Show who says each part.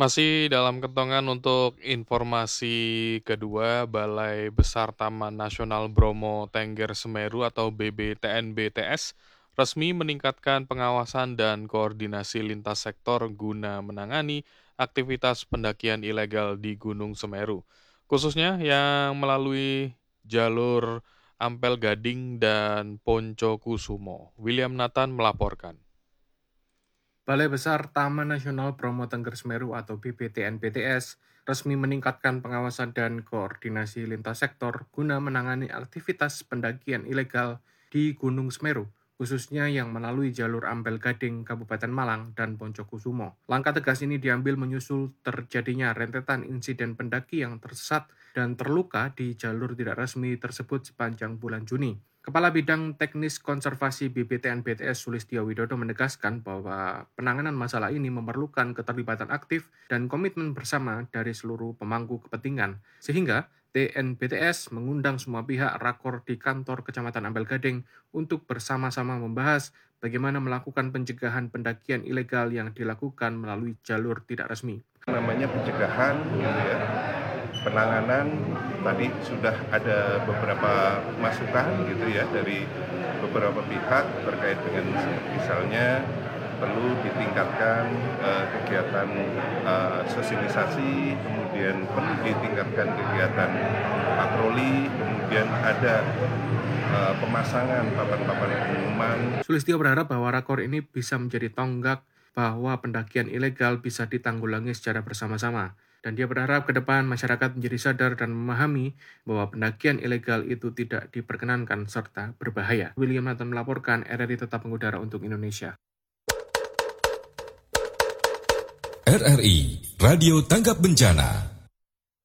Speaker 1: Masih dalam kentongan untuk informasi kedua, Balai Besar Taman Nasional Bromo Tengger Semeru atau BBTNBTS resmi meningkatkan pengawasan dan koordinasi lintas sektor guna menangani aktivitas pendakian ilegal di Gunung Semeru, khususnya yang melalui jalur Ampel Gading dan Ponco Kusumo. William Nathan melaporkan.
Speaker 2: Balai Besar Taman Nasional Bromo Tengger Semeru atau BBTNBTS resmi meningkatkan pengawasan dan koordinasi lintas sektor guna menangani aktivitas pendakian ilegal di Gunung Semeru, khususnya yang melalui jalur Ampel Gading, Kabupaten Malang, dan Poncokusumo. Langkah tegas ini diambil menyusul terjadinya rentetan insiden pendaki yang tersesat dan terluka di jalur tidak resmi tersebut sepanjang bulan Juni. Kepala Bidang Teknis Konservasi BBTNBTS Sulistyo Widodo menegaskan bahwa penanganan masalah ini memerlukan keterlibatan aktif dan komitmen bersama dari seluruh pemangku kepentingan, sehingga TNBTS mengundang semua pihak rakor di kantor Kecamatan Ampel Gading untuk bersama-sama membahas bagaimana melakukan pencegahan pendakian ilegal yang dilakukan melalui jalur tidak resmi.
Speaker 3: Namanya pencegahan gitu ya. Penanganan tadi sudah ada beberapa masukan gitu ya dari beberapa pihak terkait dengan misalnya perlu ditingkatkan kegiatan sosialisasi, kemudian perlu ditingkatkan kegiatan patroli, kemudian ada pemasangan papan-papan pengumuman.
Speaker 2: Sulistyo berharap bahwa rakor ini bisa menjadi tonggak bahwa pendakian ilegal bisa ditanggulangi secara bersama-sama. Dan dia berharap ke depan masyarakat menjadi sadar dan memahami bahwa pendakian ilegal itu tidak diperkenankan serta berbahaya. William Nathan melaporkan, RRI Tetap Mengudara untuk Indonesia.
Speaker 4: RRI Radio Tanggap Bencana.